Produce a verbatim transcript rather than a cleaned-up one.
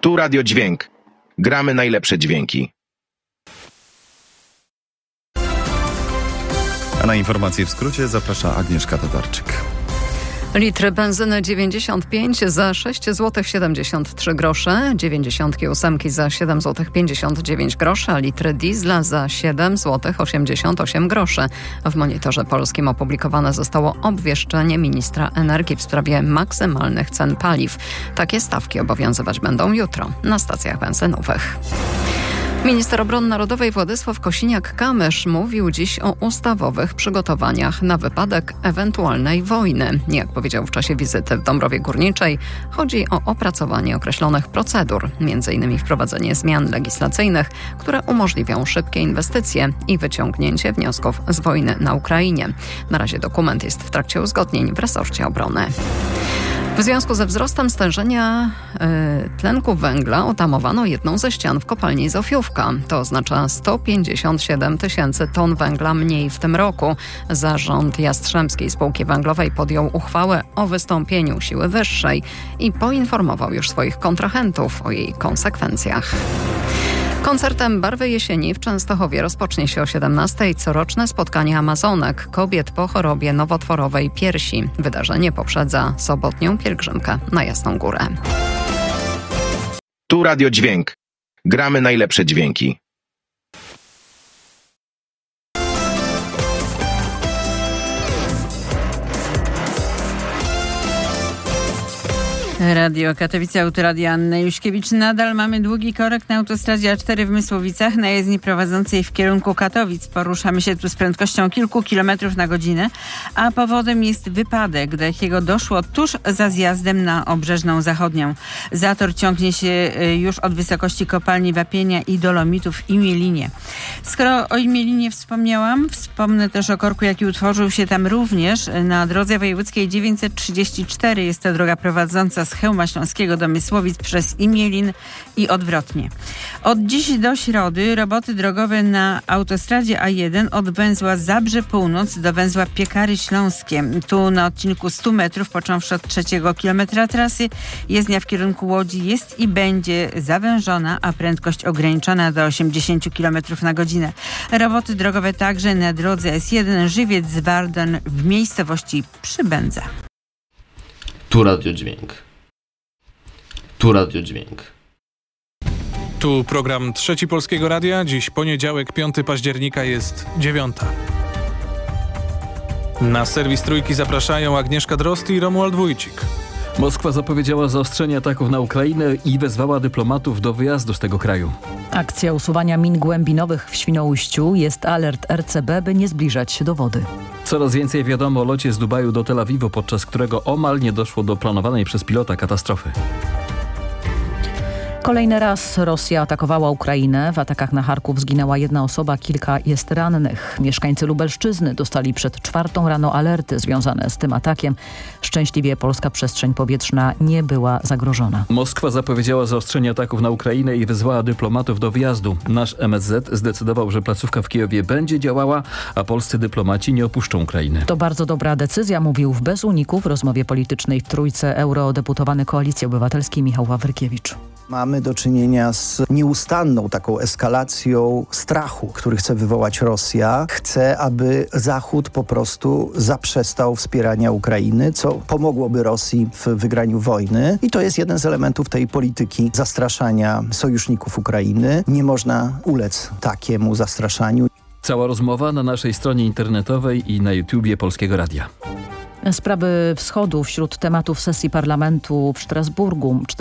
Tu Radio Dźwięk. Gramy najlepsze dźwięki. A na informacje w skrócie zaprasza Agnieszka Tatarczyk. Litr benzyny dziewięćdziesiąt pięć za sześć złotych siedemdziesiąt trzy grosze, dziewięćdziesiąt osiem za siedem złotych pięćdziesiąt dziewięć groszy, a litr diesla za siedem złotych osiemdziesiąt osiem groszy. W Monitorze Polskim opublikowane zostało obwieszczenie ministra energii w sprawie maksymalnych cen paliw. Takie stawki obowiązywać będą jutro na stacjach benzynowych. Minister Obrony Narodowej Władysław Kosiniak-Kamysz mówił dziś o ustawowych przygotowaniach na wypadek ewentualnej wojny. Jak powiedział w czasie wizyty w Dąbrowie Górniczej, chodzi o opracowanie określonych procedur, między innymi wprowadzenie zmian legislacyjnych, które umożliwią szybkie inwestycje i wyciągnięcie wniosków z wojny na Ukrainie. Na razie dokument jest w trakcie uzgodnień w resorcie obrony. W związku ze wzrostem stężenia y, tlenku węgla otamowano jedną ze ścian w kopalni Zofiówka. To oznacza sto pięćdziesiąt siedem tysięcy ton węgla mniej w tym roku. Zarząd Jastrzębskiej Spółki Węglowej podjął uchwałę o wystąpieniu siły wyższej i poinformował już swoich kontrahentów o jej konsekwencjach. Koncertem Barwy Jesieni w Częstochowie rozpocznie się o siedemnastej coroczne spotkanie Amazonek, kobiet po chorobie nowotworowej piersi. Wydarzenie poprzedza sobotnią pielgrzymkę na Jasną Górę. Tu Radio Dźwięk. Gramy najlepsze dźwięki. Radio Katowice, Autoradio Anna Juśkiewicz. Nadal mamy długi korek na autostradzie A cztery w Mysłowicach, na jezdni prowadzącej w kierunku Katowic. Poruszamy się tu z prędkością kilku kilometrów na godzinę, a powodem jest wypadek, do jakiego doszło tuż za zjazdem na Obrzeżną Zachodnią. Zator ciągnie się już od wysokości kopalni wapienia i dolomitów w Imielinie. Skoro o Imielinie wspomniałam, wspomnę też o korku, jaki utworzył się tam również na drodze wojewódzkiej dziewięćset trzydzieści cztery. Jest to droga prowadząca z Chełma Śląskiego do Mysłowic przez Imielin i odwrotnie. Od dziś do środy roboty drogowe na autostradzie A jeden od węzła Zabrze Północ do węzła Piekary Śląskie. Tu na odcinku stu metrów, począwszy od trzeciego kilometra trasy, jezdnia w kierunku Łodzi jest i będzie zawężona, a prędkość ograniczona do osiemdziesięciu kilometrów na godzinę. Roboty drogowe także na drodze S jeden Żywiec-Zwarden w miejscowości Przybędza. Tu Radio Dźwięk. Tu Radio Dźwięk. Tu program Trzeci Polskiego Radia. Dziś poniedziałek, piątego października, jest dziewiąta. Na serwis Trójki zapraszają Agnieszka Drozd i Romuald Wójcik. Moskwa zapowiedziała zaostrzenie ataków na Ukrainę i wezwała dyplomatów do wyjazdu z tego kraju. Akcja usuwania min głębinowych w Świnoujściu. Jest alert R C B, by nie zbliżać się do wody. Coraz więcej wiadomo o locie z Dubaju do Tel Awiwu, podczas którego omal nie doszło do planowanej przez pilota katastrofy. Kolejny raz Rosja atakowała Ukrainę. W atakach na Charków zginęła jedna osoba, kilka jest rannych. Mieszkańcy Lubelszczyzny dostali przed czwartą rano alerty związane z tym atakiem. Szczęśliwie polska przestrzeń powietrzna nie była zagrożona. Moskwa zapowiedziała zaostrzenie ataków na Ukrainę i wezwała dyplomatów do wyjazdu. Nasz M S Z zdecydował, że placówka w Kijowie będzie działała, a polscy dyplomaci nie opuszczą Ukrainy. To bardzo dobra decyzja, mówił w Bez Uniku w rozmowie politycznej w Trójce eurodeputowany Koalicji Obywatelskiej Michał Wawrykiewicz. Mamy do czynienia z nieustanną taką eskalacją strachu, który chce wywołać Rosja. Chce, aby Zachód po prostu zaprzestał wspierania Ukrainy, co pomogłoby Rosji w wygraniu wojny. I to jest jeden z elementów tej polityki zastraszania sojuszników Ukrainy. Nie można ulec takiemu zastraszaniu. Cała rozmowa na naszej stronie internetowej i na YouTubie Polskiego Radia. Sprawy wschodu wśród tematów sesji parlamentu w Strasburgu.